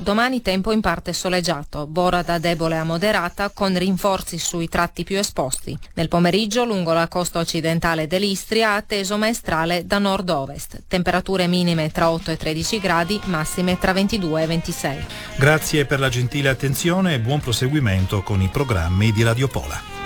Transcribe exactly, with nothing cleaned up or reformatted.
domani tempo in parte soleggiato, bora da debole a moderata con rinforzi sui tratti più esposti. Nel pomeriggio lungo la costa occidentale dell'Istria atteso maestrale da nord-ovest. Temperature minime tra otto e tredici gradi, massime tra ventidue e ventisei. Grazie per la gentile attenzione e buon proseguimento con i programmi di Radio Pola.